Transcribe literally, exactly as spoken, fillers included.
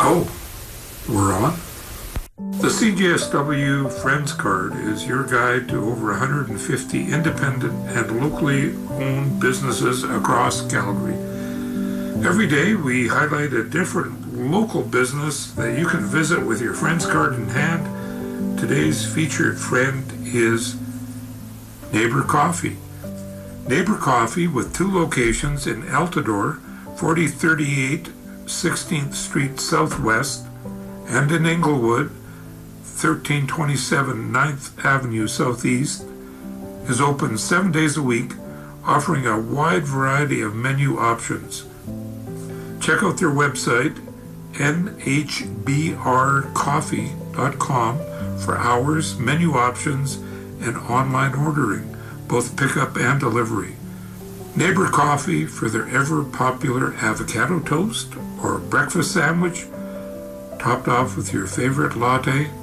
Oh, we're on? The C J S W Friends Card is your guide to over one hundred fifty independent and locally owned businesses across Calgary. Every day we highlight a different local business that you can visit with your Friends Card in hand. Today's featured friend is Neighbor Coffee. Neighbor Coffee, with two locations in Altadore, forty thirty-eight sixteenth Street Southwest, and in Inglewood, thirteen twenty-seven ninth Avenue Southeast, is open seven days a week, offering a wide variety of menu options. Check out their website, N H B R coffee dot com, for hours, menu options, and online ordering, both pickup and delivery. Neighbor Coffee for their ever-popular avocado toast or breakfast sandwich, topped off with your favorite latte